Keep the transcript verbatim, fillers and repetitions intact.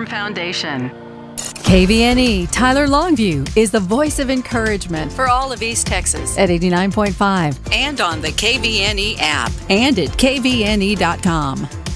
Foundation. K V N E Tyler Longview is the voice of encouragement for all of East Texas at eighty-nine point five and on the K V N E app and at K V N E dot com.